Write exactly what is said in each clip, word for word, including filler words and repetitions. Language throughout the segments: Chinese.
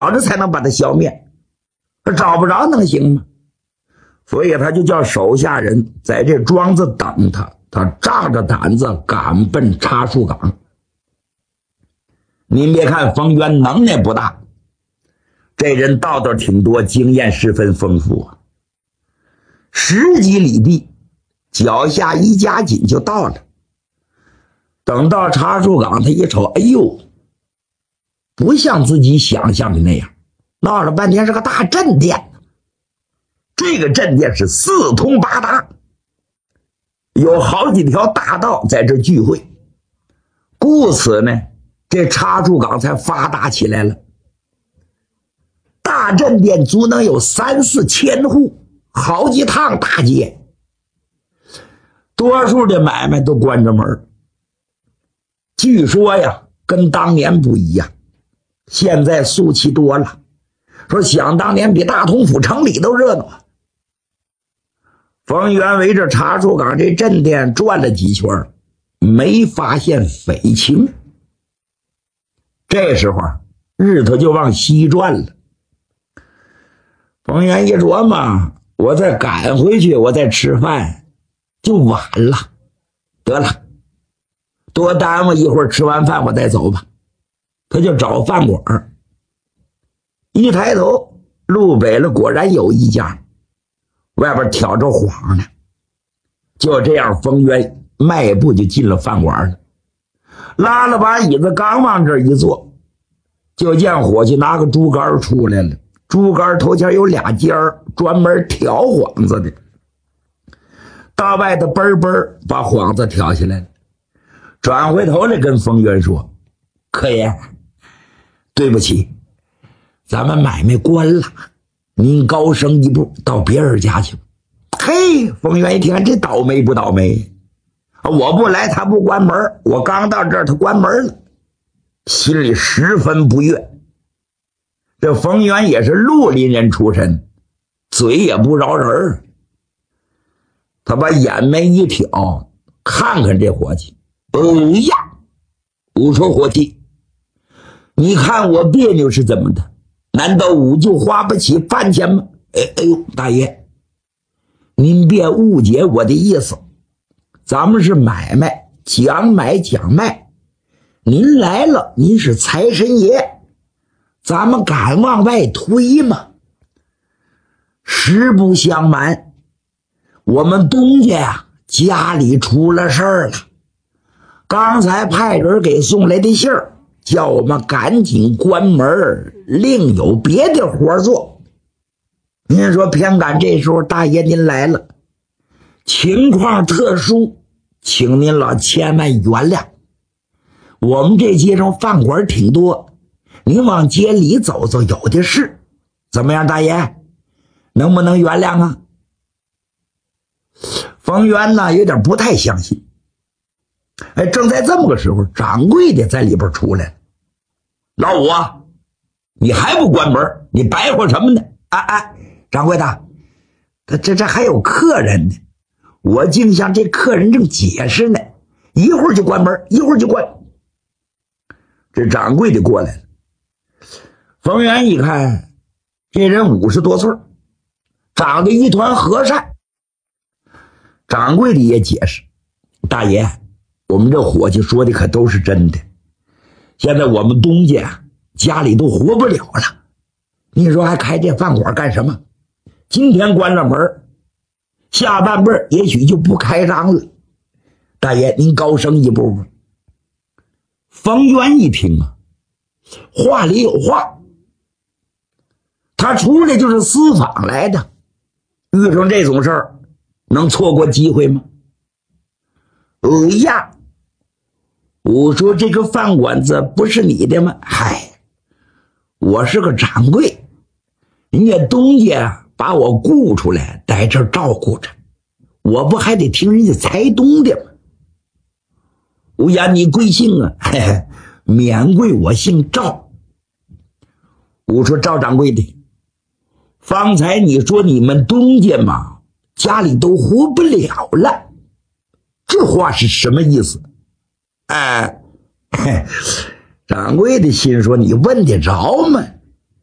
着才能把他消灭，找不着能行吗？所以他就叫手下人在这庄子等他，他仗着胆子赶奔茶树岗。您别看冯渊能耐不大，这人道道挺多，经验十分丰富啊。十几里地，脚下一加紧就到了。等到茶树岗，他一瞅，哎呦，不像自己想象的那样，闹了半天是个大镇店。这个镇店是四通八达，有好几条大道在这聚会，故此呢，这茶树岗才发达起来了。大镇店足能有三四千户，好几趟大街，多数的买卖都关着门。据说呀，跟当年不一样，现在俗气多了。说想当年比大同府城里都热闹。冯渊围着茶树岗这镇店转了几圈，没发现匪情。这时候日头就往西转了。冯渊一琢磨，我再赶回去，我再吃饭就晚了，得了，多耽误一会儿，吃完饭我再走吧。他就找饭馆，一抬头，路北了，果然有一家，外边挑着晃呢。就这样，冯渊迈步就进了饭馆了，拉了把椅子，刚往这一坐，就见伙计拿个竹竿出来了。竹竿头前有俩尖儿，专门挑幌子的，到外头嘣嘣把幌子挑下来了。转回头来跟冯渊说：“客爷，对不起，咱们买卖关了，您高升一步到别人家去。”嘿，冯渊一听，这倒霉不倒霉？我不来他不关门，我刚到这儿他关门了，心里十分不悦。这冯渊也是绿林人出身，嘴也不饶人，他把眼眉一挑，看看这伙计，哎呀，我说伙计，你看我别扭是怎么的？难道我就花不起饭钱吗？哎哎呦，大爷，您别误解我的意思，咱们是买卖，讲买讲卖，您来了，您是财神爷，咱们敢往外推吗？实不相瞒，我们东家呀，家里出了事儿了，刚才派人给送来的信儿，叫我们赶紧关门，另有别的活做。您说偏赶这时候大爷您来了，情况特殊，请您老千万原谅。我们这街上饭馆挺多，您往街里走走，有的是。怎么样，大爷，能不能原谅啊？冯渊呢，有点不太相信。哎，正在这么个时候，掌柜的在里边出来了。老五啊，你还不关门？你白活什么呢？哎哎，掌柜的，这这这还有客人呢，我竟向这客人正解释呢，一会儿就关门，一会儿就关。这掌柜的过来了。冯渊一看，这人五十多岁，长得一团和善。掌柜的也解释，大爷，我们这伙计说的可都是真的，现在我们东家家里都活不了了，你说还开这饭馆干什么？今天关了门，下半辈也许就不开张了，大爷您高升一步吧。冯渊一听啊，话里有话，他出来就是私访来的，遇上这种事儿能错过机会吗？哎呀，我说这个饭馆子不是你的吗？嗨，我是个掌柜，人家东家把我雇出来在这儿照顾着，我不还得听人家财东的吗？我呀，你贵姓啊？嘿嘿，免贵，我姓赵。我说赵掌柜的，方才你说你们东家嘛，家里都活不了了，这话是什么意思？哎，掌柜的心说，你问得着吗？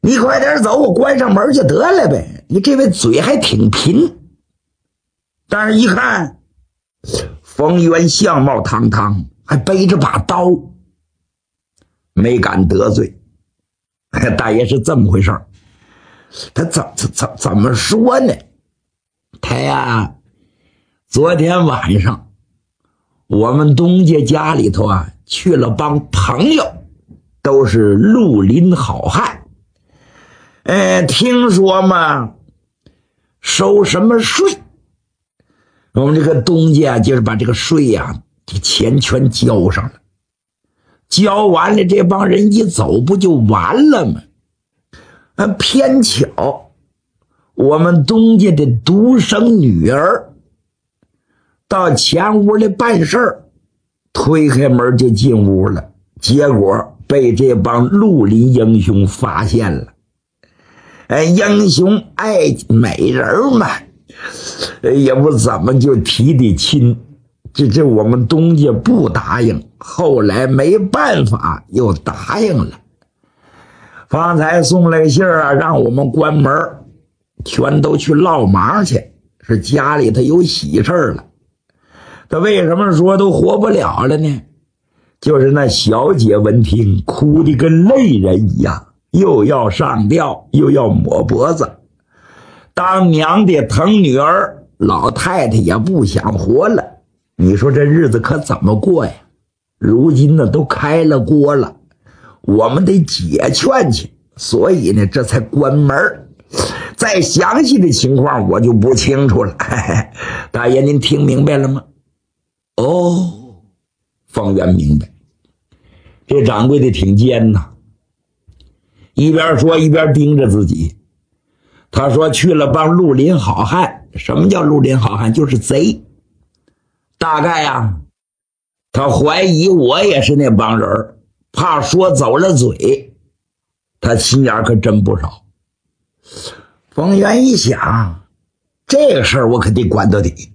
你快点走，我关上门就得了呗。你这位嘴还挺贫，但是一看冯渊相貌堂堂，还背着把刀，没敢得罪。大爷是这么回事儿，他怎怎怎怎么说呢？他呀，昨天晚上我们东家家里头啊去了帮朋友，都是绿林好汉。呃，听说嘛，收什么税？我们这个东家就是把这个税呀、啊，这钱全交上了。交完了，这帮人一走，不就完了吗？啊，偏巧我们东家的独生女儿到前屋里办事儿，推开门就进屋了，结果被这帮绿林英雄发现了。哎，英雄爱美人嘛，也不怎么就提的亲，这这我们东家不答应，后来没办法又答应了。方才送来信儿啊，让我们关门，全都去落忙去，是家里头有喜事了。他为什么说都活不了了呢？就是那小姐闻听，哭得跟泪人一样，又要上吊，又要抹脖子。当娘的疼女儿，老太太也不想活了。你说这日子可怎么过呀？如今呢，都开了锅了，我们得解劝去，所以呢，这才关门。再详细的情况我就不清楚了。嘿嘿，大爷您听明白了吗？哦，方圆明白。这掌柜的挺尖呐，一边说一边盯着自己。他说去了帮绿林好汉，什么叫绿林好汉？就是贼。大概呀，他怀疑我也是那帮人，怕说走了嘴，他心眼可真不少。冯源一想，这个事儿我可得管到底。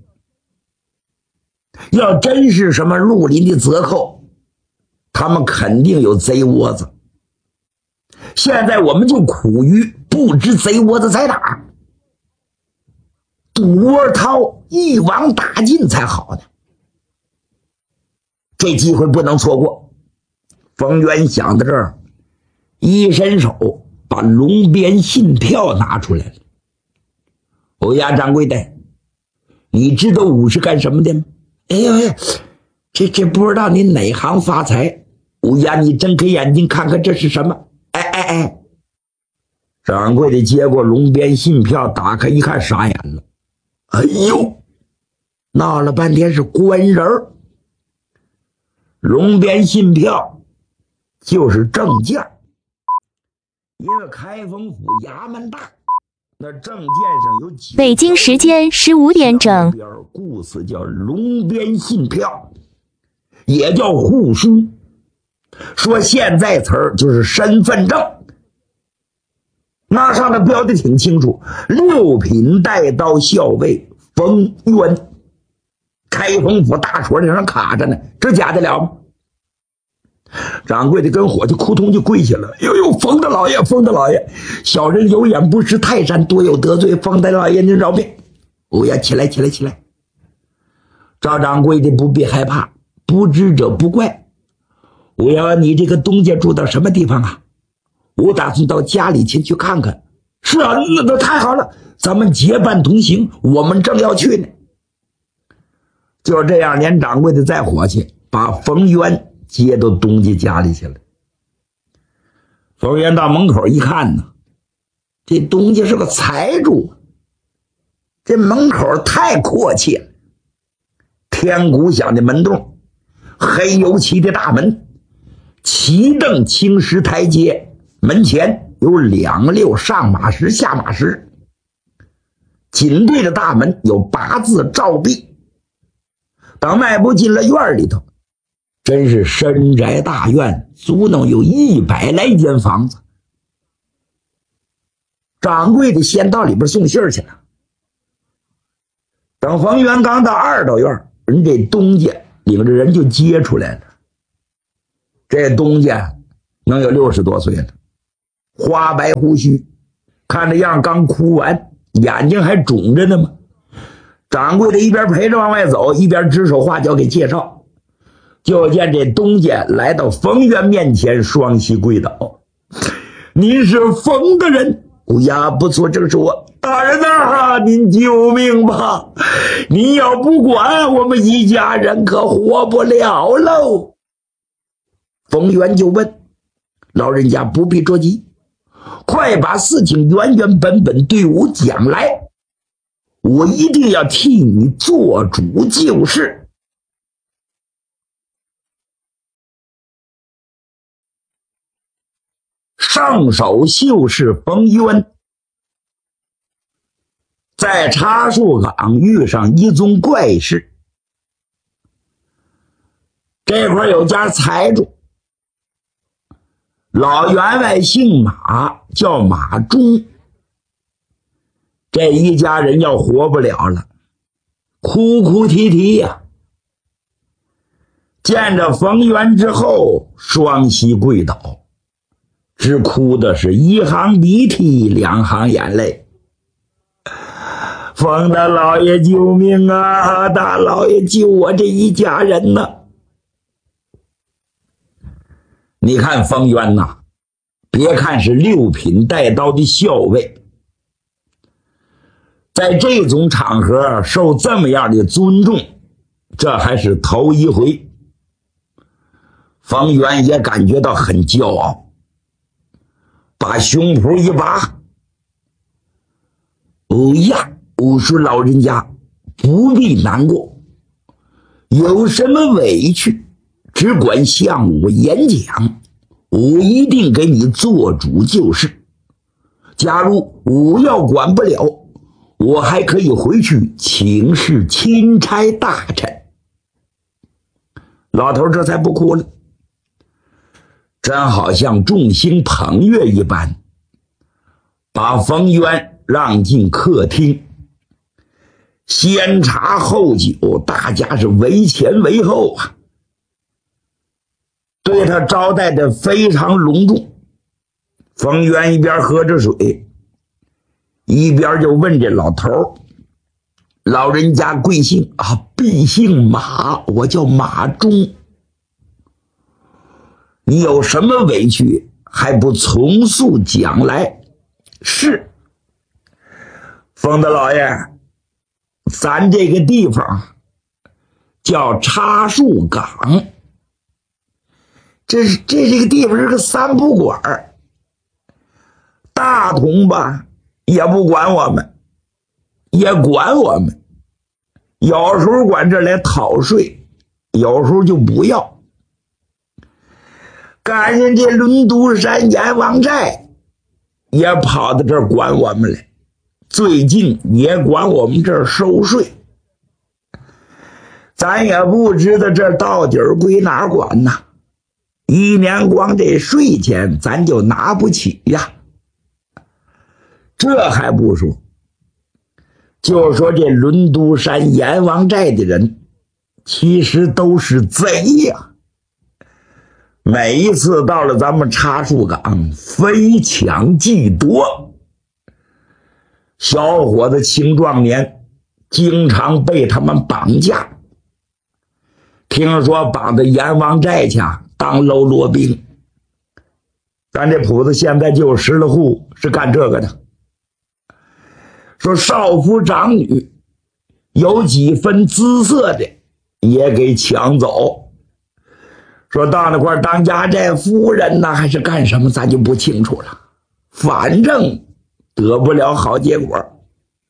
要真是什么绿林的贼寇，他们肯定有贼窝子。现在我们就苦于不知贼窝子在哪儿，赌窝掏一网打尽才好呢。这机会不能错过。冯源想到这儿，一伸手把龙边信票拿出来了。欧亚掌柜的，你知道武是干什么的吗？哎呀，这这不知道你哪行发财。欧亚，你睁开眼睛看看这是什么？哎哎哎！掌柜的接过龙边信票，打开一看，傻眼了。哎呦，闹了半天是官人儿。龙边信票就是证件，因为开封府衙门大，那证件上有几北京时间十五点整， 故此叫龙边信票，也叫户书。说现在词儿就是身份证，那上面标的挺清楚，六品带刀校尉冯渊，开封府大戳顶上卡着呢，这假的了吗？掌柜的跟伙计扑通就跪下了。呦呦，冯大老爷，冯大老爷，小人有眼不识泰山，多有得罪，冯大老爷您饶命。欧阳，起来起来起来。赵掌柜的不必害怕，不知者不怪。欧阳，你这个东家住到什么地方啊？我打算到家里前去看看。是啊，那那太好了，咱们结伴同行，我们正要去呢。就这样，连掌柜的再伙计把冯渊接到东家家里去了。冯渊到门口一看呢，这东家是个财主，这门口太阔气了，天鼓响的门洞，黑油漆的大门，齐凳青石台阶，门前有两溜上马石下马石，紧对着大门有八字照壁。等迈步进了院里头，真是深宅大院，足能有一百来间房子。掌柜的先到里边送信去了。等冯元刚到二道院，人这东家领着人就接出来了。这东家能有六十多岁了， 花白胡须，看这样刚哭完，眼睛还肿着呢嘛。掌柜的一边陪着往外走，一边指手画脚给介绍。就见这东家来到冯源面前，双膝跪倒：“您是冯的人？”“呀，不错，正是我。”“大人呐，您救命吧！您要不管，我们一家人可活不了喽。”冯源就问：“老人家不必着急，快把事情原原本本对我讲来，我一定要替你做主救世。”上首秀士冯渊在茶树岗遇上一宗怪事。这块有家财主，老员外姓马，叫马忠。这一家人要活不了了，哭哭啼啼呀、啊。见着冯源之后，双膝跪倒，只哭的是一行鼻涕两行眼泪。“冯大老爷救命啊！大老爷救我这一家人呢！”你看冯源呐，别看是六品带刀的校尉，在这种场合受这么样的尊重，这还是头一回。冯源也感觉到很骄傲，把胸脯一拔：“哦呀，我说老人家不必难过，有什么委屈只管向我演讲，我一定给你做主救世。假如我要管不了，我还可以回去请示钦差大臣。”老头这才不哭了，真好像众星捧月一般，把冯渊让进客厅，先茶后酒，大家是为前为后啊，对他招待的非常隆重。冯渊一边喝着水，一边就问这老头：“老人家贵姓啊？”“敝姓马，我叫马忠。”“你有什么委屈还不从速讲来？”“是。冯大老爷，咱这个地方叫茶树岗，这是这这个地方是个三不管，大同吧也不管我们，也管我们，有时候管这来讨税，有时候就不要。赶上这轮都山阎王寨也跑到这儿管我们来，最近也管我们这儿收税，咱也不知道这到底归哪儿管呢？一年光这税钱咱就拿不起呀。这还不说，就说这轮都山阎王寨的人其实都是贼呀。每一次到了咱们茶树岗，非抢即夺，小伙子青壮年经常被他们绑架，听说绑到阎王寨去当喽啰兵。咱这铺子现在就有十来户是干这个的，说少妇长女有几分姿色的也给抢走，说到那块当家寨夫人呢还是干什么咱就不清楚了，反正得不了好结果。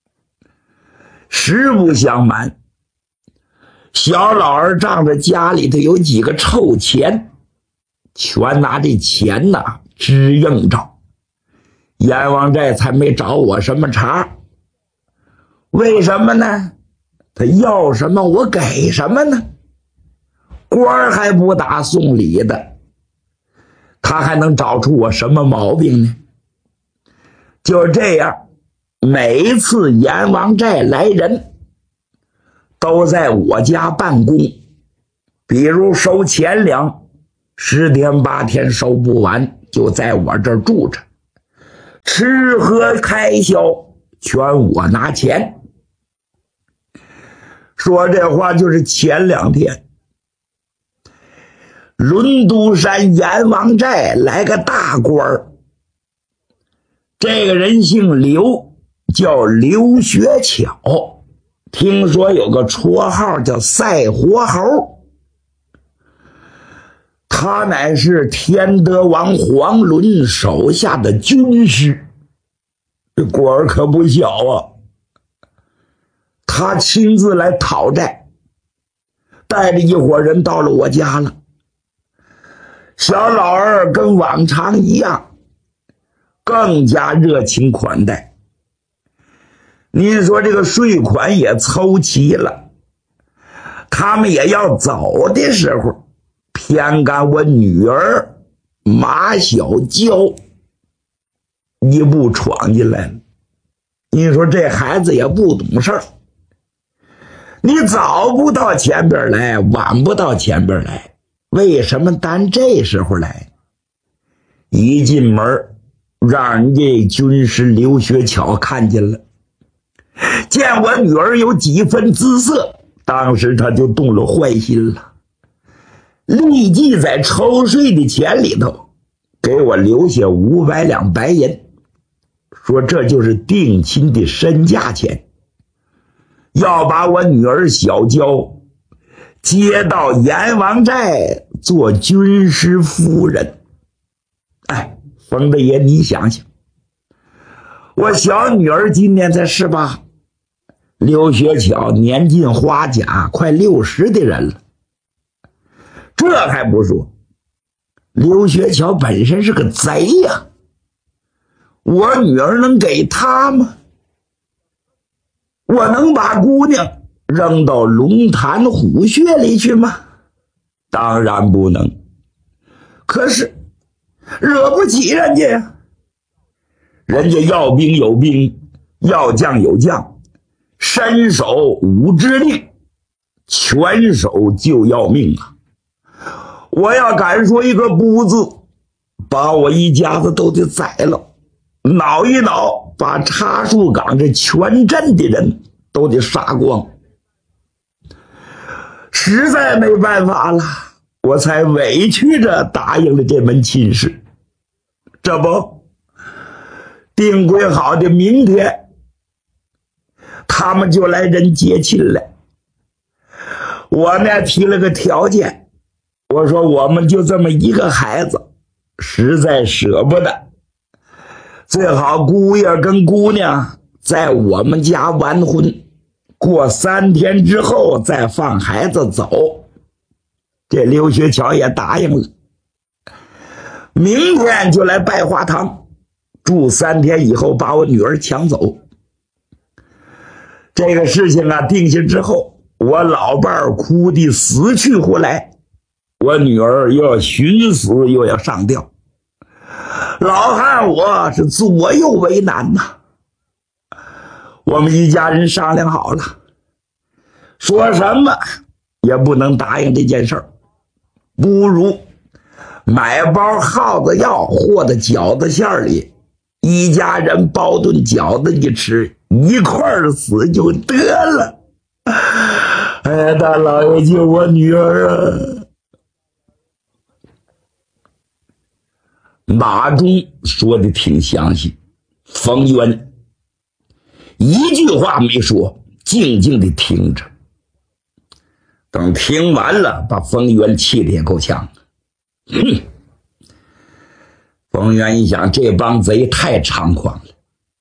实不相瞒，小老儿仗着家里头有几个臭钱，全拿这钱呐支应着，阎王寨才没找我什么茬。为什么呢？他要什么我给什么呢？官还不打送礼的，他还能找出我什么毛病呢？就这样，每一次阎王寨来人都在我家办公，比如收钱粮，十天八天收不完，就在我这儿住着， 吃喝开销全我拿钱。说这话就是前两天轮都山阎王寨来个大官儿，这个人姓刘，叫刘学巧，听说有个绰号叫赛活猴。他乃是天德王黄伦手下的军师，这官儿可不小啊。他亲自来讨债，带着一伙人到了我家了。小老二跟往常一样，更加热情款待。您说这个税款也凑齐了，他们也要走的时候，偏赶我女儿马小娇一步闯进来了。你说这孩子也不懂事儿，你早不到前边来，晚不到前边来，为什么单这时候来？一进门让人家军师刘学巧看见了，见我女儿有几分姿色，当时他就动了坏心了，立即在抽税的钱里头给我留下五百两白银，说这就是定亲的身价钱，要把我女儿小娇接到阎王寨做军师夫人。哎，冯大爷，你想想，我小女儿今年才十八，刘学巧年近花甲，快六十的人了。这还不说，刘学巧本身是个贼呀、啊，我女儿能给他吗？我能把姑娘扔到龙潭虎穴里去吗？当然不能。可是惹不起人家呀，人家要兵有兵，要将有将，伸手五指令，拳手就要命啊！我要敢说一个不字，把我一家子都得宰了，挠一挠，把茶树岗这全镇的人都得杀光。实在没办法了，我才委屈着答应了这门亲事。这不定规好的明天，他们就来人接亲来。我呢提了个条件，我说我们就这么一个孩子，实在舍不得，最好姑爷跟姑娘在我们家完婚，过三天之后再放孩子走。这刘学巧也答应了，明天就来拜花堂，住三天以后把我女儿抢走。这个事情啊定下之后，我老伴儿哭得死去活来，我女儿又要寻死又要上吊，老汉我是左右为难呐。我们一家人商量好了，说什么也不能答应这件事儿，不如买包耗子药和到饺子馅里，一家人包顿饺子一吃，一块儿死就得了。哎呀，大老爷救我女儿啊！马忠说的挺详细，冯渊一句话没说，静静地听着。等听完了，把冯渊气得也够呛。哼！冯渊一想，这帮贼太猖狂了，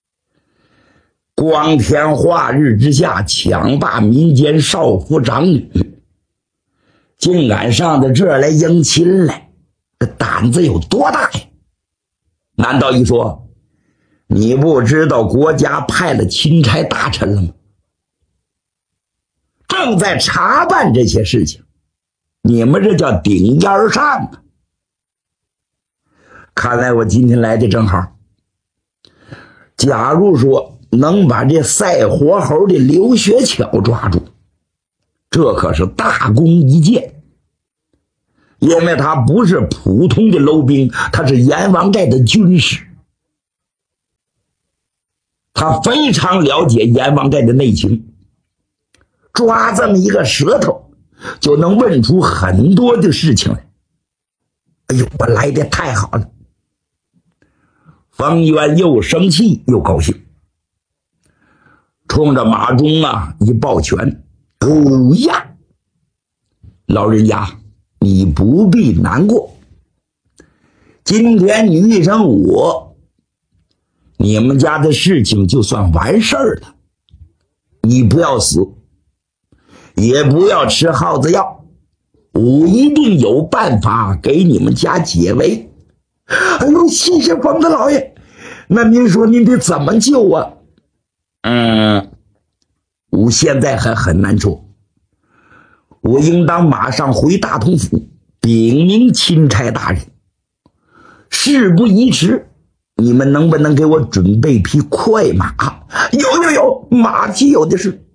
光天化日之下抢霸民间少妇长女，竟敢上到这儿来迎亲来，这胆子有多大呀？难道一说你不知道国家派了钦差大臣了吗？正在查办这些事情，你们这叫顶烟上啊！看来我今天来的正好。假如说能把这赛活猴的刘学巧抓住，这可是大功一件，因为他不是普通的楼兵，他是阎王寨的军师。 他非常了解阎王寨的内情，抓这么一个舌头就能问出很多的事情来。哎呦，我来的太好了！冯渊又生气又高兴，冲着马忠啊一抱拳：“哦呀，老人家，你不必难过。今天你遇上我，你们家的事情就算完事儿了。你不要死，也不要吃耗子药，我一定有办法给你们家解围。”哎呦，谢谢冯大老爷，那您说您得怎么救啊？嗯，我现在还很难说，我应当马上回大同府禀明钦差大人。事不宜迟，你们能不能给我准备匹快马？有有有，马匹有的是。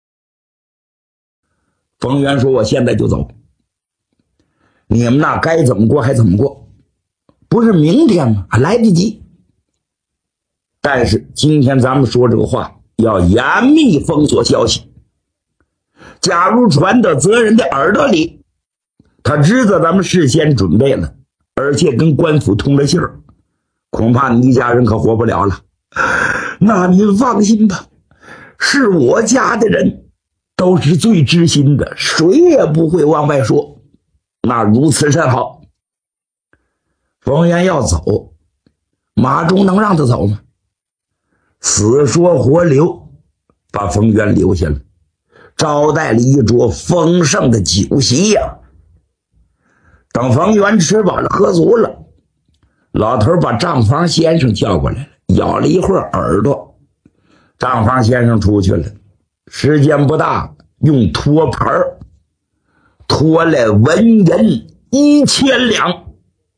冯渊说：“我现在就走，你们那该怎么过还怎么过，不是明天吗？还来得及。但是今天咱们说这个话要严密封锁消息，假如传到责人的耳朵里，他知道咱们事先准备了，而且跟官府通了信儿，恐怕你一家人可活不了了。那您放心吧，是我家的人都是最知心的，谁也不会往外说。那如此甚好。”冯渊要走，马忠能让他走吗？死说活留，把冯渊留下了，招待了一桌丰盛的酒席呀。等冯渊吃饱了喝足了，老头把账房先生叫过来了，咬了一会儿耳朵。账房先生出去了，时间不大，用托盘托来文银一千两。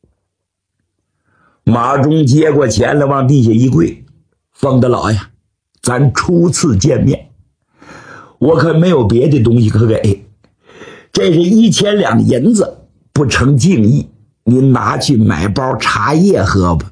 马忠接过钱来，往地下一跪：“冯大老爷，咱初次见面，我可没有别的东西可给，这是一千两银子，不成敬意，您拿去买包茶叶喝吧。”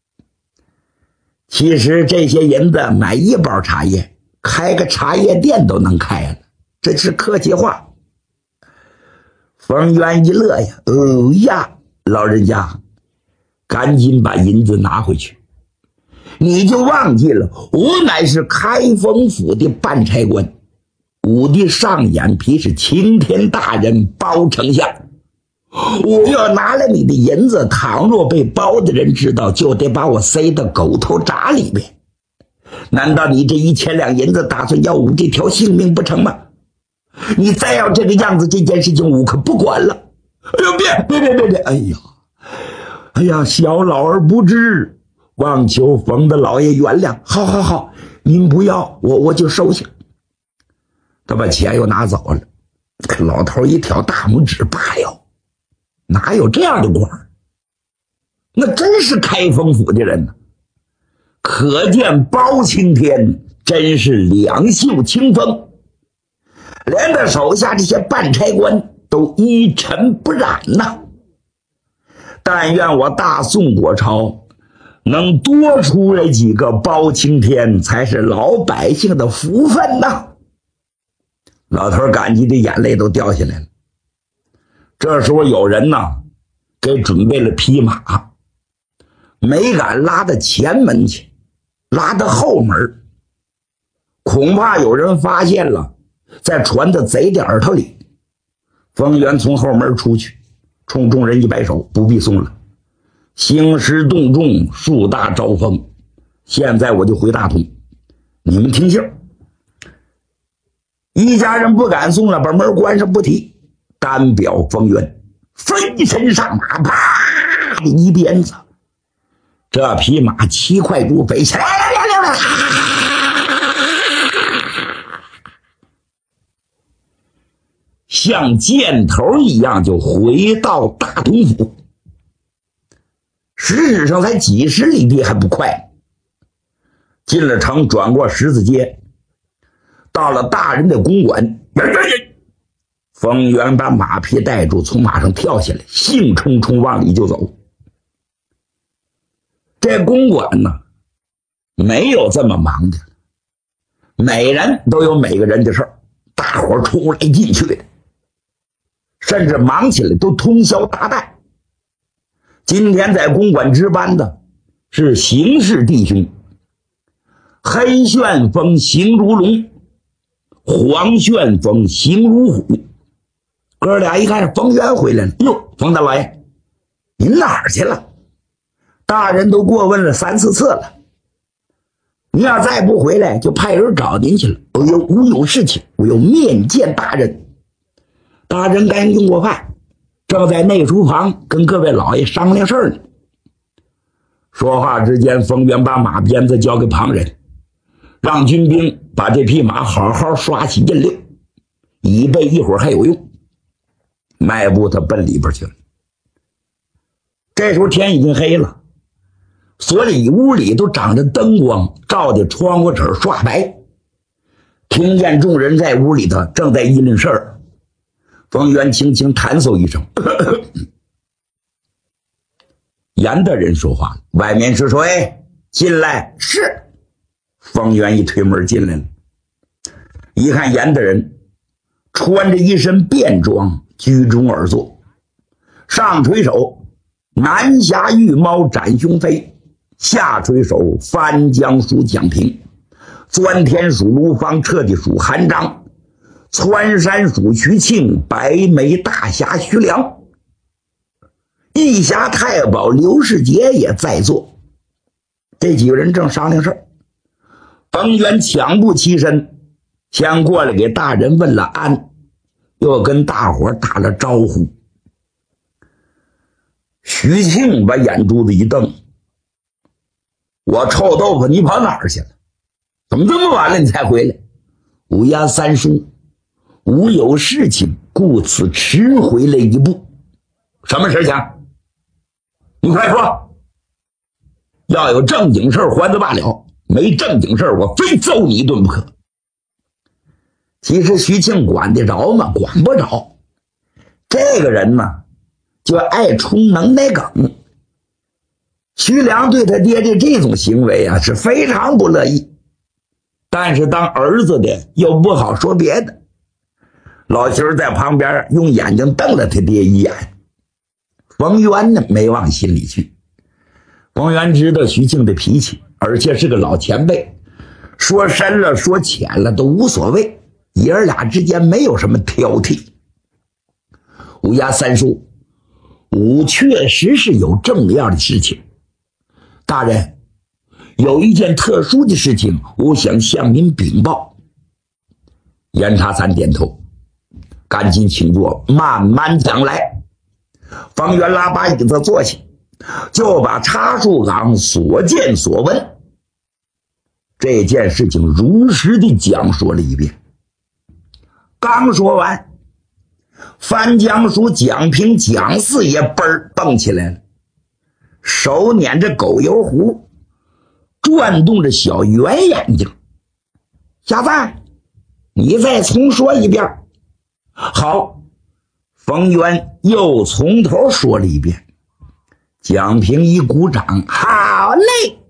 其实这些银子买一包茶叶，开个茶叶店都能开了，这是客气话。冯渊一乐呀：“哦呀，老人家，赶紧把银子拿回去。你就忘记了，我乃是开封府的办差官，我的上眼皮是青天大人包丞相。我要拿了你的银子，倘若被包的人知道，就得把我塞到狗头铡里面。难道你这一千两银子打算要我这条性命不成吗？你再要这个样子，这件事情我可不管了。哎呦，别别别别别！哎呀，哎呀，小老儿不知，望求冯大老爷原谅。好好好，您不要，我我就收下。他把钱又拿走了。老头一挑大拇指：“爸哟，哪有这样的官儿？那真是开封府的人呢。可见包青天真是两袖清风，连他手下这些办差官都一尘不染呐。但愿我大宋国朝能多出来几个包青天，才是老百姓的福分呐。”老头感激的眼泪都掉下来了。这时候有人呢给准备了匹马，没敢拉到前门去，拉到后门，恐怕有人发现了，再传到贼的耳朵里。冯渊从后门出去，冲众人一摆手：“不必送了，兴师动众，树大招风，现在我就回大同，你们听信。”一家人不敢送了，把门关上不提，单表冯渊飞身上马，啪的一鞭子，这匹马七块猪飞起来，像箭头一样就回到大同府。实质上才几十里地还不快，进了城，转过十字街，到了大人的公馆。冯渊把马匹带住，从马上跳下来，兴冲冲往里就走。这公馆呢， 没有这么忙的，每人都有每个人的事儿，大伙儿出来进去的，甚至忙起来都通宵达旦。今天在公馆值班的是邢氏弟兄，黑旋风形如龙，黄旋风形如虎。哥俩一看冯源回来了，哟，冯大老爷，您哪儿去了？大人都过问了三四次了，你要再不回来，就派人找您去了。我有我有事情，我有面见大人。大人刚用过饭，正在内厨房跟各位老爷商量事儿呢。说话之间，冯源把马鞭子交给旁人，让军兵把这匹马好好刷洗印溜，以备一会儿还有用。迈步他奔里边去了。这时候天已经黑了，所里屋里都长着灯光，照的窗户纸刷白。听见众人在屋里头正在议论事儿，冯源轻轻弹嗽一声，严大人说话了：“外面是谁？进来。”是。冯源一推门进来了，一看严大人穿着一身便装，居中而坐，上垂手南侠玉猫斩雄飞，下垂手翻江数蒋平，钻天数卢方，彻地数韩章，窜山数徐庆，白眉大侠徐良，一侠太保刘世杰也在座。这几个人正商量事儿，冯源抢步起身，先过来给大人问了安，又跟大伙打了招呼。徐庆把眼珠子一瞪：“我臭豆腐，你跑哪儿去了？怎么这么晚了你才回来？”五押三叔，吾有事情，故此迟回来一步。什么事情？你快说。要有正经事还则罢了，没正经事我非揍你一顿不可。其实徐庆管得着吗？管不着。这个人呢，就爱充能耐梗。徐良对他爹的这种行为啊，是非常不乐意。但是当儿子的又不好说别的。老徐在旁边用眼睛瞪了他爹一眼。冯源呢，没往心里去。冯源知道徐庆的脾气，而且是个老前辈，说深了说浅了都无所谓，爷儿俩之间没有什么挑剔。五押三叔，吾确实是有正要的事情。大人，有一件特殊的事情，我想向您禀报。严察三点头，赶紧请坐，慢慢讲来。方元拉把椅子坐下，就把查树岗所见所闻这件事情如实地讲述了一遍。刚说完，翻江叔蒋平蒋四爷嘣儿蹦起来了，手捻着狗油壶，转动着小圆眼睛。小子，你再重说一遍。好。冯源又从头说了一遍。蒋平一鼓掌，好嘞。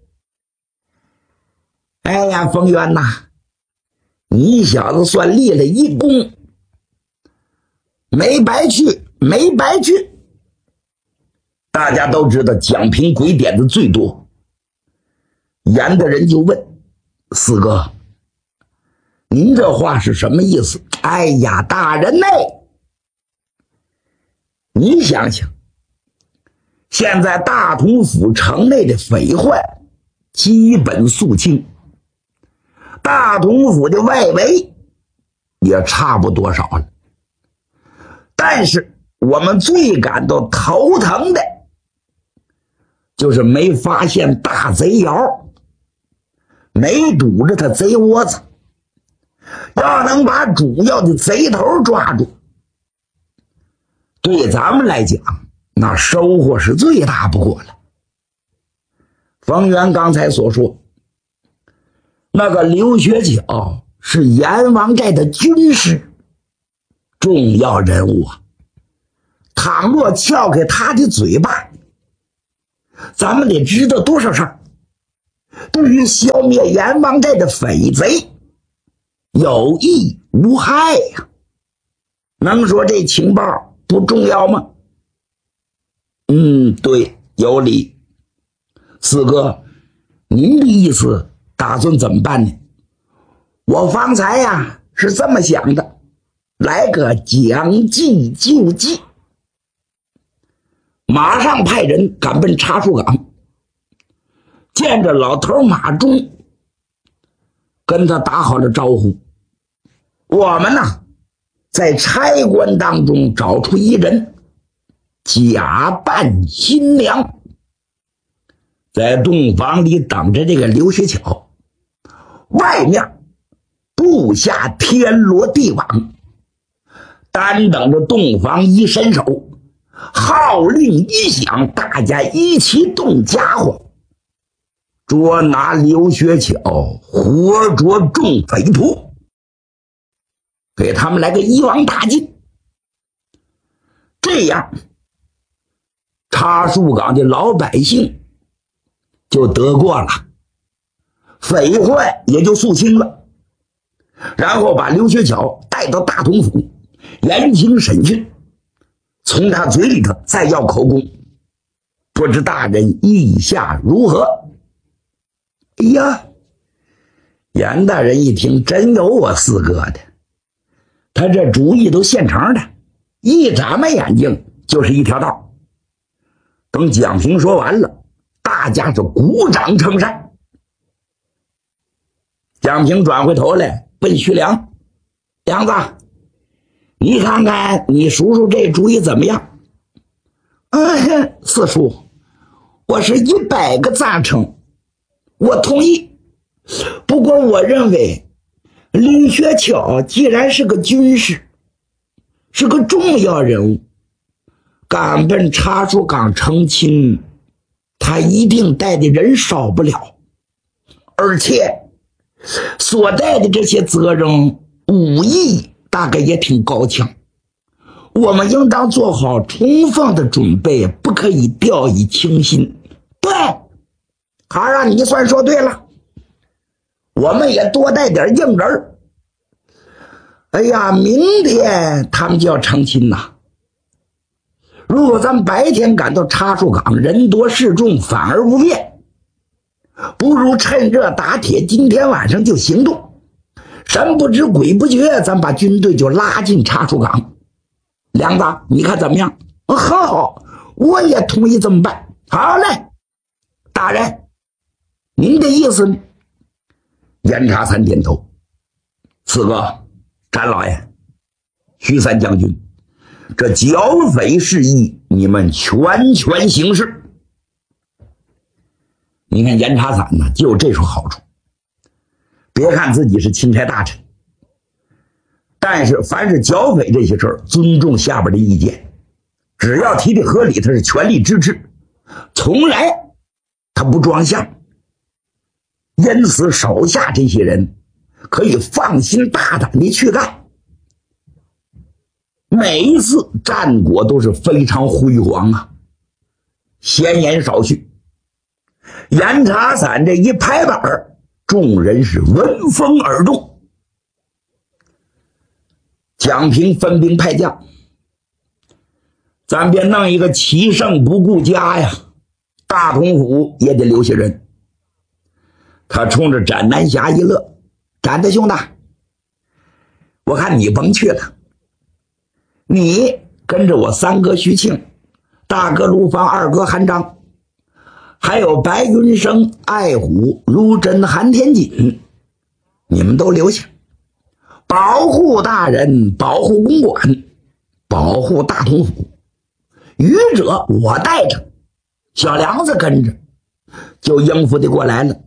哎呀，冯源呐，你小子算立了一功，没白去，没白去。大家都知道蒋平鬼点子最多。严的人就问四哥，您这话是什么意思？哎呀，大人呢？你想想，现在大同府城内的匪患基本肃清，大同府的外围也差不多少了。但是我们最感到头疼的就是没发现大贼窑，没堵着他贼窝子。要能把主要的贼头抓住，对咱们来讲那收获是最大不过了。冯源刚才所说，那个刘学巧是阎王寨的军师，重要人物啊。倘若撬开他的嘴巴，咱们得知道多少事儿。 对于消灭阎王寨的匪贼有益无害呀、啊。能说这情报不重要吗？嗯，对，有理。四哥，您的意思打算怎么办呢？我方才呀是这么想的，来个将计就计，马上派人赶奔茶树岗，见着老头马忠，跟他打好了招呼。我们呢，在差官当中找出一人，假扮新娘，在洞房里等着这个刘学巧，外面布下天罗地网，单等着洞房一伸手，号令一响，大家一起动家伙，捉拿刘学巧，活捉众匪徒，给他们来个一网打尽。这样茶树岗的老百姓就得过了，匪患也就肃清了，然后把刘学巧带到大同府严刑审讯，从他嘴里头再要口供，不知大人意下如何？哎呀，严大人一听，真有我四哥的，他这主意都现成的，一眨巴眼睛就是一条道。等蒋平说完了，大家是鼓掌称善。蒋平转回头来问徐良：“梁子，你看看你叔叔这主意怎么样？”“嗯，四叔，我是一百个赞成，我同意。不过我认为刘学巧既然是个军师，是个重要人物，赶奔茶树岗成亲，他一定带的人少不了，而且所带的这些责任武艺大概也挺高强，我们应当做好充分的准备，不可以掉以轻心。”“对，好啊，你算说对了，我们也多带点硬人。哎呀，明天他们就要成亲呐，如果咱们白天赶到茶树岗，人多势众，反而不便，不如趁热打铁，今天晚上就行动，神不知鬼不觉，咱把军队就拉进茶树岗。梁子，你看怎么样？”“很好，我也同意这么办。”“好嘞，大人，您的意思呢？”严查三点头：“四哥，詹老爷，徐三将军，这剿匪事宜你们全权行事。”你看严查散呢，就有这种好处。别看自己是钦差大臣，但是凡是剿匪这些事儿，尊重下边的意见，只要提的合理，他是全力支持，从来他不装相。因此手下这些人可以放心大胆地去干，每一次战果都是非常辉煌啊。闲言少叙，严查散这一拍板，众人是闻风而动。蒋平分兵派将，咱别弄一个齐胜不顾家呀，大同府也得留下人。他冲着展南侠一乐：“展大兄弟，我看你甭去了，你跟着我三哥徐庆，大哥卢芳，二哥韩章，还有白云生、爱虎、卢真、韩天锦，你们都留下，保护大人，保护公馆，保护大同府。余者我带着，小梁子跟着，就应付得过来了。”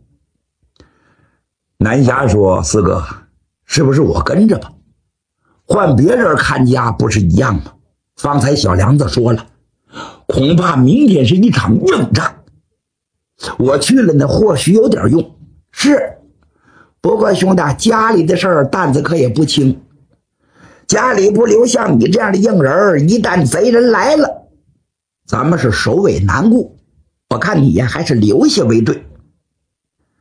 南侠说：“四哥，是不是我跟着吧？换别人看家不是一样吗？方才小梁子说了，恐怕明天是一场硬仗，我去了呢，或许有点用。是，不过兄弟，家里的事儿担子可也不轻，家里不留像你这样的硬人，一旦贼人来了，咱们是首尾难顾，我看你呀还是留下为对。”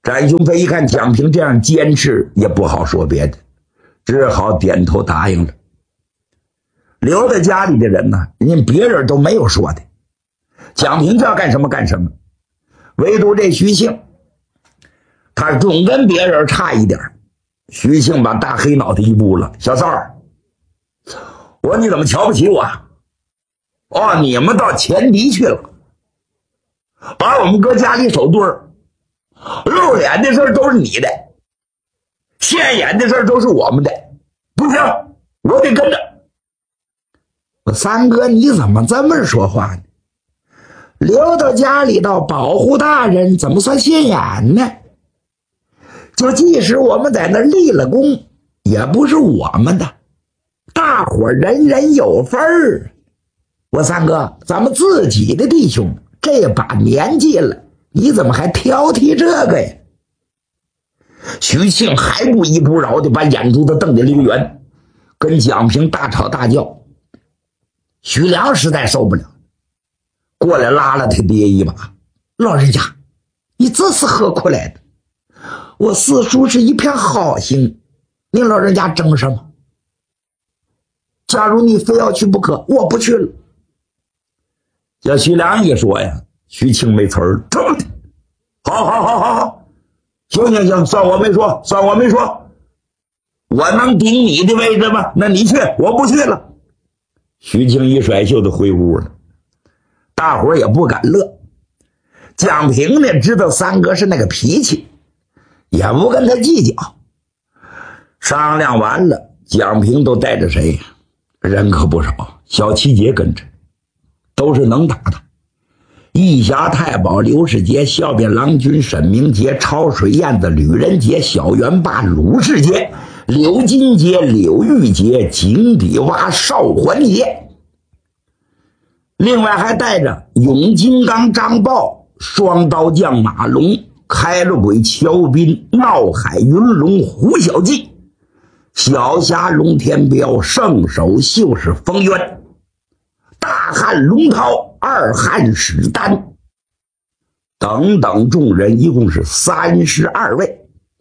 展雄飞一看蒋平这样坚持，也不好说别的，只好点头答应了。留在家里的人呢，人家别人都没有说的，蒋平要干什么干什么，唯独这徐庆，他总跟别人差一点。徐庆把大黑脑袋一捂了，小三儿，我说你怎么瞧不起我？哦，你们到前敌去了，把我们搁家里守墩儿，露脸的事儿都是你的，现眼的事儿都是我们的，不行，我得跟着。我三哥，你怎么这么说话呢？留到家里头保护大人，怎么算现眼呢？就即使我们在那立了功，也不是我们的，大伙人人有份儿。我三哥，咱们自己的弟兄，这把年纪了，你怎么还挑剔这个呀？徐庆还不依不饶的把眼珠子瞪得溜圆，跟蒋平大吵大叫。徐良实在受不了，过来拉了他爹一把，老人家，你这是何苦来的？我四叔是一片好心，您老人家争什么？假如你非要去不可，我不去了。叫徐良一说呀，徐庆没词儿，好好好好好，行行行，算我没说，算我没说，我能顶你的位置吗？那你去，我不去了。徐庆一甩袖子回屋了，大伙儿也不敢乐。蒋平呢，知道三哥是那个脾气，也不跟他计较。商量完了，蒋平都带着谁？人可不少，小七杰跟着，都是能打的。义侠太保刘世杰、校边郎君沈明杰、潮水燕子吕仁杰、小元霸鲁世杰、柳金杰、柳玉杰、井底蛙邵环杰，另外还带着永金刚张豹、双刀将马龙、开了鬼乔斌、闹海云龙胡小记、小侠龙天彪、圣手秀士冯渊、大汉龙涛、二汉史丹等等众人，一共是三十二位。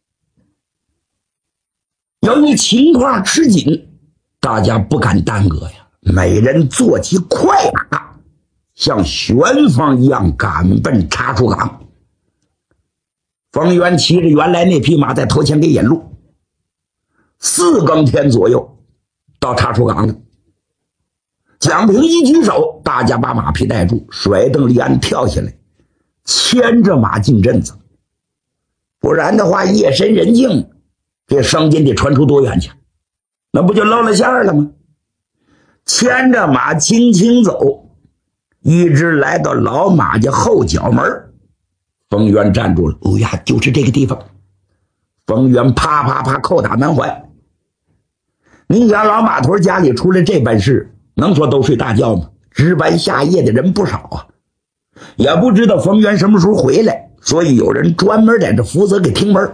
由于情况吃紧，大家不敢耽搁呀，每人坐骑快马，像旋风一样赶奔查处岗。冯渊骑着原来那匹马在头前给引路，四更天左右到查处岗了。蒋平一举手，大家把马匹带住，甩蹬立鞍跳下来，牵着马进镇子。不然的话，夜深人静，这声音得传出多远去？那不就露了馅了吗？牵着马轻轻走，一直来到老马家后角门。冯渊站住了，哦呀，就是这个地方。冯渊啪啪啪叩打门环。你想老马头家里出了这般事，能说都睡大觉吗？值班下夜的人不少啊，也不知道冯渊什么时候回来，所以有人专门在这负责给听门。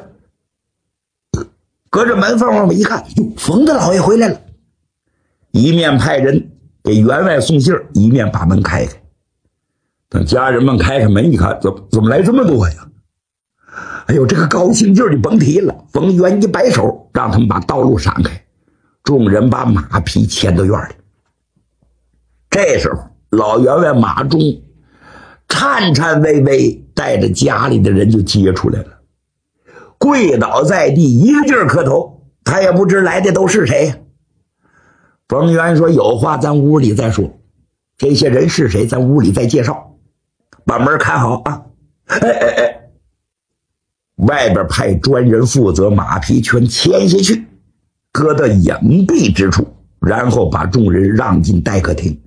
隔着门缝往我一看，哟，冯大老爷回来了，一面派人给员外送信，一面把门开开。等家人们开开门一看，怎么怎么来这么多呀？哎呦，这个高兴劲儿你甭提了。冯渊一摆手，让他们把道路闪开，众人把马匹牵到院里。这时候老员外马忠颤颤巍巍带着家里的人就接出来了，跪倒在地，一个劲儿磕头，他也不知来的都是谁呀。冯渊说，有话咱屋里再说，这些人是谁咱屋里再介绍，把门看好啊。哎哎哎，外边派专人负责马匹全牵下去，搁到隐蔽之处，然后把众人让进待客厅。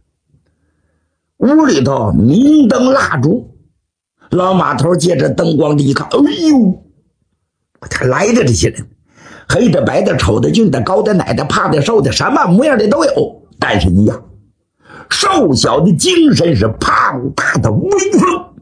屋里头明灯蜡烛，老马头借着灯光的一看，哎呦，他来的这些人，黑的白的丑的俊的高的矮的胖的瘦的，什么模样的都有，但是一样，瘦小的精神是胖大的威风。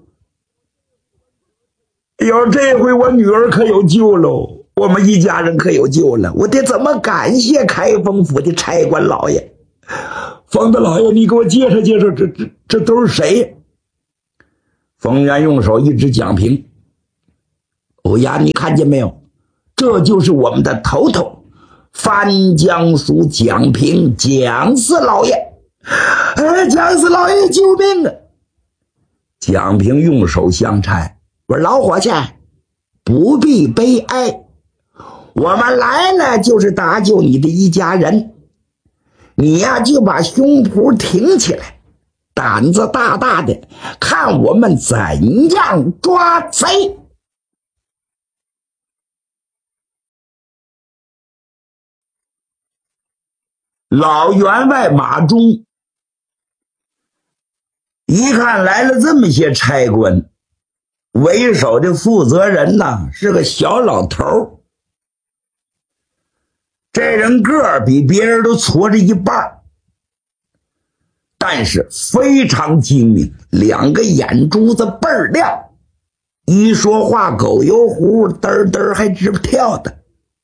哟，这回我女儿可有救喽，我们一家人可有救了，我得怎么感谢开封府的差官老爷？冯大老爷，你给我介绍介绍，这这这都是谁？冯渊用手一指蒋平， 欧阳，你看见没有？这就是我们的头头范江苏蒋平蒋四老爷。哎，蒋四老爷救命啊！蒋平用手相搀，我说老伙计，不必悲哀，我们来了就是搭救你的一家人，你呀就把胸脯挺起来，胆子大大的，看我们怎样抓贼。老员外马忠一看来了这么些差官，为首的负责人呢是个小老头，这人个儿比别人都矬着一半，但是非常精明，两个眼珠子倍儿亮，一说话狗油壶嘚儿嘚儿还直跳的。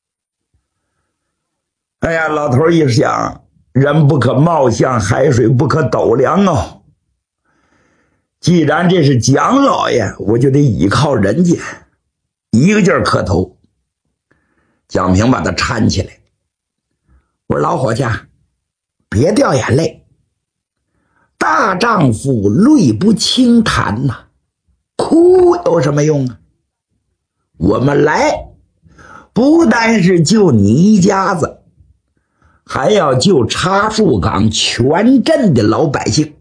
哎呀，老头一想，人不可貌相，海水不可斗量哦。既然这是蒋老爷，我就得依靠人家，一个劲儿磕头。蒋平把他搀起来，我说老伙计，别掉眼泪，大丈夫泪不轻弹呐、啊，哭有什么用啊？我们来不单是救你一家子，还要救茶树岗全镇的老百姓。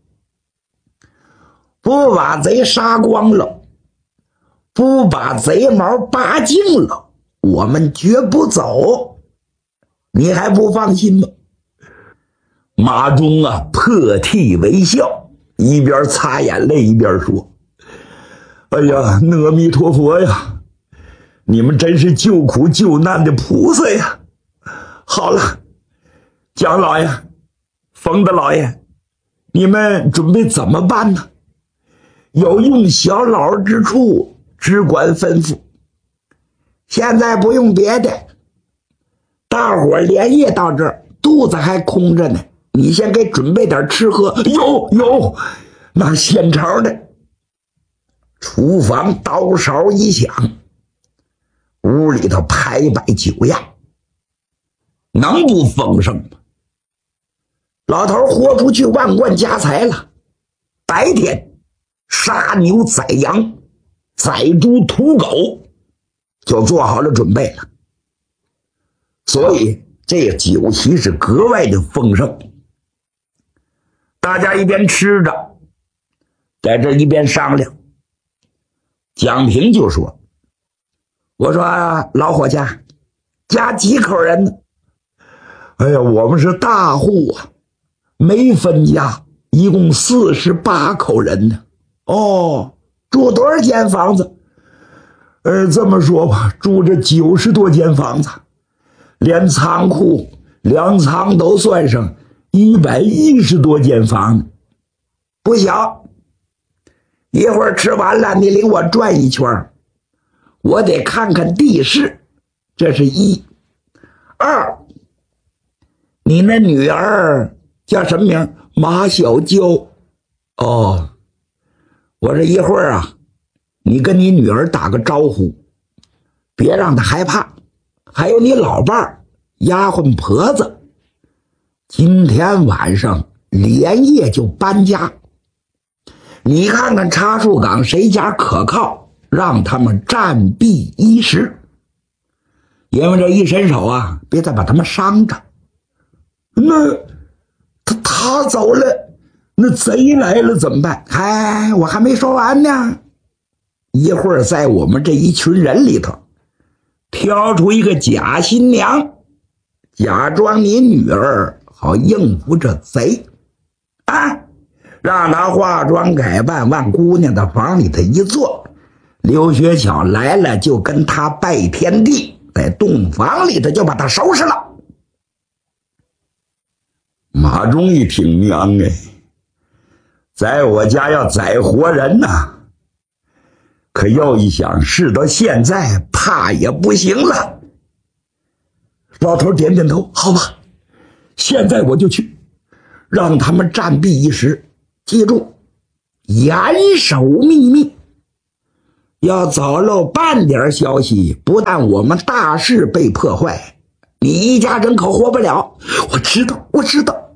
不把贼杀光了，不把贼毛拔净了，我们绝不走，你还不放心吗？马忠啊破涕为笑，一边擦眼泪一边说，哎呀，阿弥陀佛呀，你们真是救苦救难的菩萨呀。好了，蒋老爷，冯大老爷，你们准备怎么办呢？有用小老之处，只管吩咐。现在不用别的，大伙儿连夜到这儿，肚子还空着呢，你先给准备点吃喝。有有，那现成的。厨房刀勺一响，屋里头排摆酒宴，能不丰盛吗？老头豁出去万贯家财了，白天杀牛宰羊宰猪屠狗就做好了准备了，所以这个酒席是格外的丰盛。大家一边吃着，在这一边商量。蒋平就说，我说老伙计，家几口人呢？哎呀，我们是大户啊，没分家，一共四十八口人呢。哦，住多少间房子？呃，这么说吧，住着九十多间房子，连仓库、粮仓都算上，一百一十多间房子，不小。一会儿吃完了，你领我转一圈，我得看看地势，这是一。二，你那女儿叫什么名？马小娇。哦。我说一会儿啊，你跟你女儿打个招呼，别让她害怕。还有你老伴儿、丫鬟婆子，今天晚上连夜就搬家。你看看茶树岗谁家可靠，让他们暂避一时。因为这一伸手啊，别再把他们伤着。那他他走了。那贼来了怎么办？哎，我还没说完呢。一会儿在我们这一群人里头挑出一个假新娘，假装你女儿，好应付这贼啊！让她化妆改扮，往姑娘的房里头一坐，刘学巧来了就跟她拜天地，在洞房里头就把她收拾了。马忠一听，娘哎，在我家要宰活人呐、啊，可又一想，事到现在怕也不行了。老头点点头，好吧，现在我就去，让他们暂避一时，记住，严守秘密。 要走漏半点消息，不但我们大事被破坏，你一家人可活不了。我知道，我知道。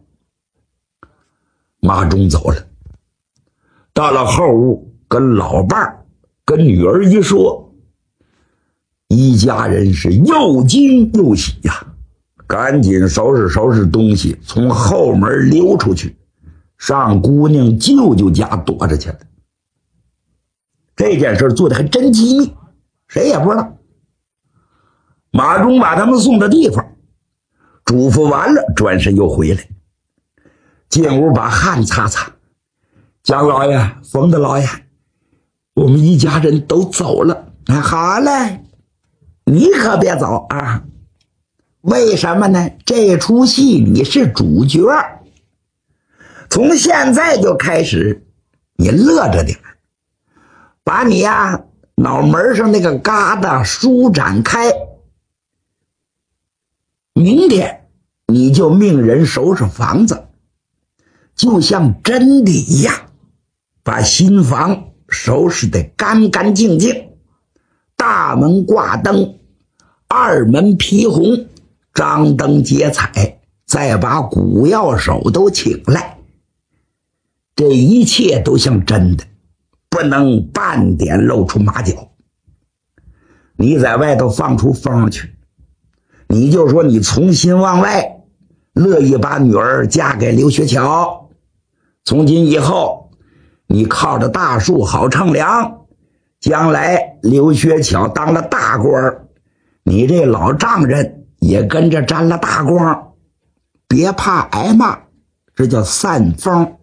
马忠走了，到了后屋，跟老伴儿、跟女儿一说，一家人是又惊又喜呀、啊，赶紧收拾收拾东西，从后门溜出去，上姑娘舅舅家躲着去了。这件事做的还真机密，谁也不知道。马忠把他们送到地方，嘱咐完了，转身又回来，进屋把汗擦擦。蒋老爷、冯大老爷，我们一家人都走了。哎，好嘞，你可别走啊！为什么呢？这出戏你是主角，从现在就开始，你乐着点，把你呀脑门上那个疙瘩舒展开。明天你就命人收拾房子，就像真的一样，把新房收拾得干干净净，大门挂灯，二门披红，张灯结彩，再把古药手都请来。这一切都像真的，不能半点露出马脚。你在外头放出风去，你就说你从心往外，乐意把女儿嫁给刘学桥。从今以后，你靠着大树好乘凉，将来刘学桥当了大官，你这老丈人也跟着沾了大光，别怕挨骂，这叫散风。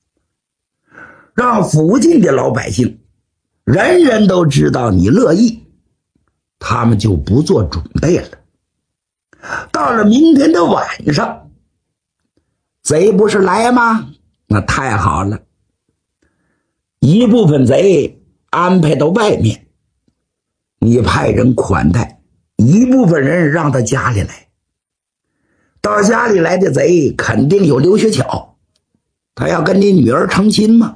让附近的老百姓人人都知道你乐意，他们就不做准备了。到了明天的晚上，贼不是来吗？那太好了，一部分贼安排到外面，你派人款待，一部分人让到家里来。到家里来的贼肯定有刘学巧，他要跟你女儿成亲吗？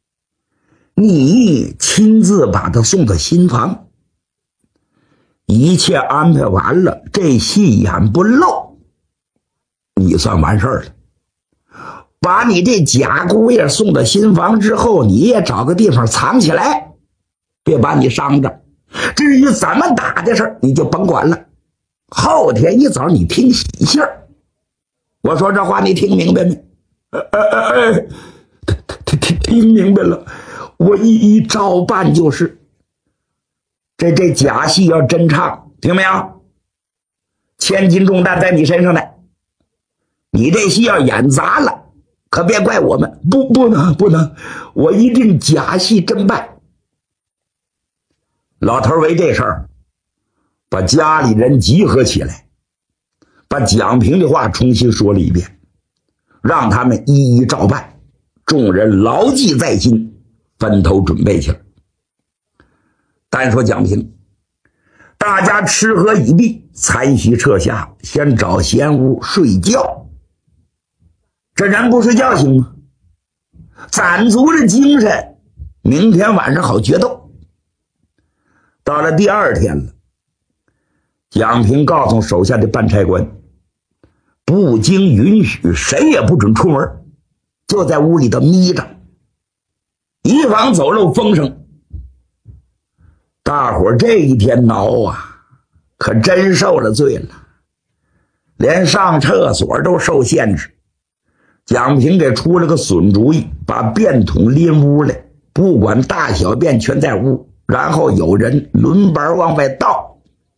你亲自把他送到新房，一切安排完了，这戏演不漏，你算完事儿了。把你这假姑爷送到新房之后，你也找个地方藏起来，别把你伤着。至于怎么打的事你就甭管了，后天一早你听喜信儿。我说这话你听明白没？呃呃呃，听听听明白了，我一一照办就是。这这假戏要真唱，听没有？千斤重担在你身上呢，你这戏要演砸了，可别怪我们，不不能不能，我一定假戏真办。老头为这事儿，把家里人集合起来，把蒋平的话重新说了一遍，让他们一一照办，众人牢记在心，分头准备去了。单说蒋平，大家吃喝已毕，残席撤下，先找闲屋睡觉。这人不睡觉行吗？攒足了精神，明天晚上好决斗。到了第二天了，蒋平告诉手下的办差官，不经允许谁也不准出门，就在屋里头眯着，以防走漏风声。大伙这一天挠啊，可真受了罪了，连上厕所都受限制。蒋平给出了个损主意，把便桶拎屋来，不管大小便全在屋，然后有人轮班往外倒。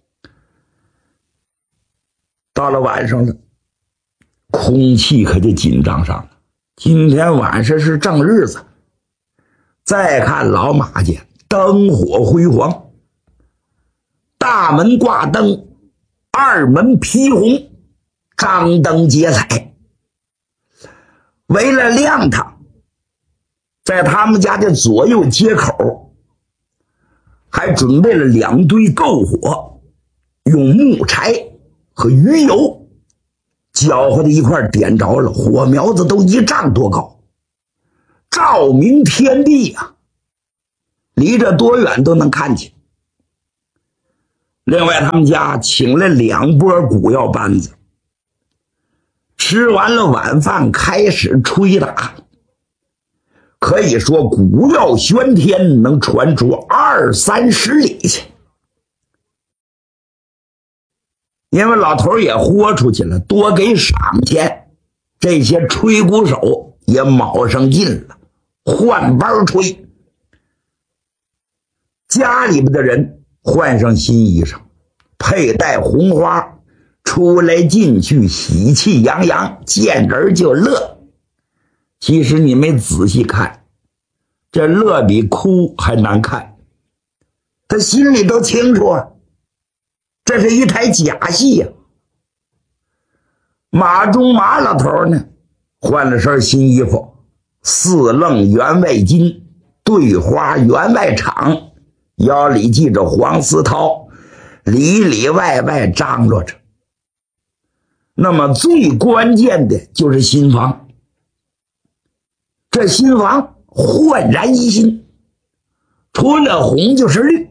到了晚上了，空气可就紧张上了。今天晚上是正日子，再看老马家灯火辉煌，大门挂灯，二门披红，张灯结彩。为了亮堂，在他们家的左右街口还准备了两堆篝火，用木柴和鱼油搅和的一块点着了，火苗子都一丈多高，照明天地啊！ 离这多远都能看见。另外他们家请了两拨鼓药班子，吃完了晚饭开始吹打，可以说鼓药喧天，能传出二三十里去。因为老头也豁出去了，多给赏钱，这些吹鼓手也卯上劲了，换班吹。家里边的人换上新衣裳，佩戴红花，出来进去，喜气洋洋，见人就乐。其实你没仔细看，这乐比哭还难看。他心里都清楚啊，这是一台假戏呀、啊。马中马老头呢，换了身新衣服，四楞员外巾，对花员外氅，腰里系着黄丝绦，里里外外张罗着。那么最关键的就是新房，这新房焕然一新，除了红就是绿，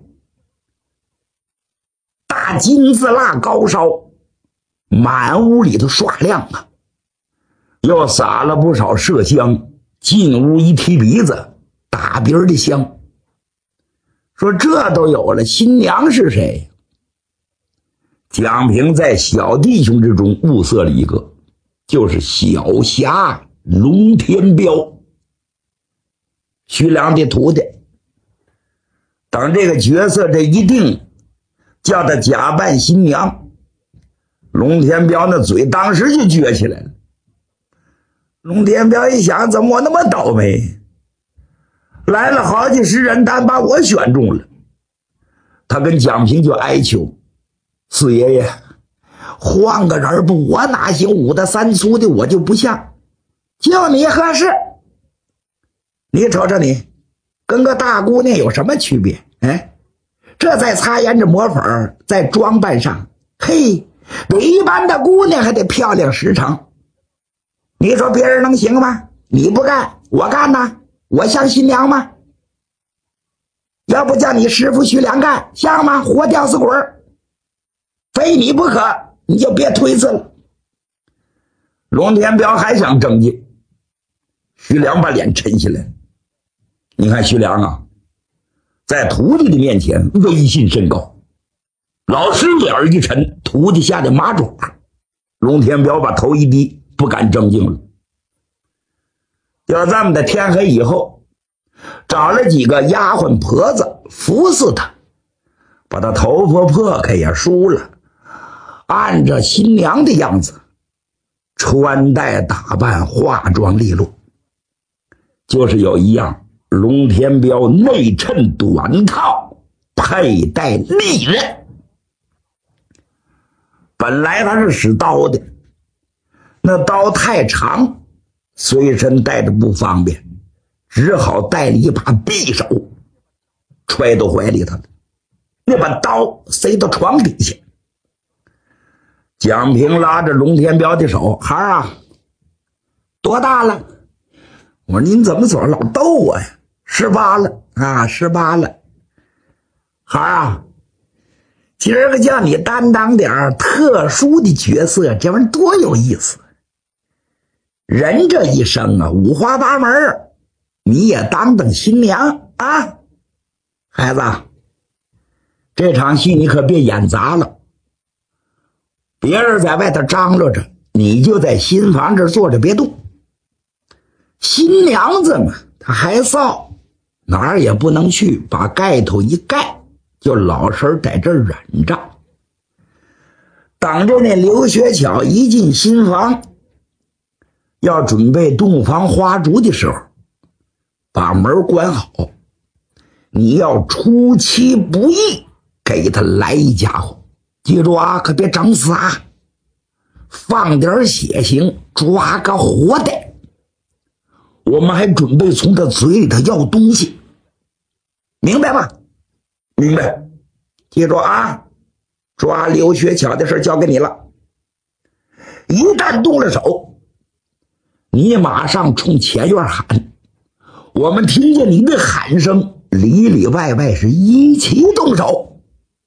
大金子蜡高烧，满屋里头刷亮啊，又撒了不少麝香，进屋一提鼻子，大鼻的香。说这都有了，新娘是谁？蒋平在小弟兄之中物色了一个，就是小侠龙天彪，徐良的徒弟。等这个角色这一定，叫他假扮新娘，龙天彪那嘴当时就撅起来了。龙天彪一想，怎么我那么倒霉，来了好几十人，但把我选中了。他跟蒋平就哀求，四爷爷，换个人不，我哪行，五大三粗的我就不像，就你合适。你瞅瞅你，跟个大姑娘有什么区别？哎，这再擦胭脂抹粉，在装扮上，嘿，比一般的姑娘还得漂亮十成。你说别人能行吗？你不干，我干呐，我像新娘吗？要不叫你师傅徐良干，像吗？活吊死鬼，非你不可，你就别推辞了。龙天彪还想争劲，徐良把脸沉下来。你看徐良啊，在徒弟的面前威信甚高，老师脸一沉，徒弟吓得麻爪。龙天彪把头一低，不敢争劲了。就这么的，天黑以后，找了几个丫鬟婆子服侍他，把他头发破开也梳了，按着新娘的样子，穿戴打扮，化妆利落。就是有一样，龙天彪内衬短套，佩戴利刃。本来他是使刀的，那刀太长，随身带着不方便，只好带了一把匕首，揣到怀里头了。那把刀塞到床底下。蒋平拉着龙天彪的手，孩儿啊，多大了？我说您怎么总是老逗我呀？十八了啊，十八了。孩儿啊，今儿个叫你担当点特殊的角色，这玩意儿多有意思。人这一生啊，五花八门，你也当当新娘啊。孩子，这场戏你可别演砸了。别人在外头张罗着，你就在新房这坐着别动。新娘子嘛，她还臊，哪儿也不能去，把盖头一盖，就老实在这忍着。等着那刘学巧一进新房，要准备洞房花烛的时候，把门关好。你要出其不意给他来一家伙，记住啊，可别整死啊，放点血腥，抓个活的。我们还准备从他嘴里头要东西，明白吗？明白。记住啊，抓刘学巧的事交给你了。一旦动了手，你马上冲前院喊，我们听见你的喊声， 里里外外是一齐动手。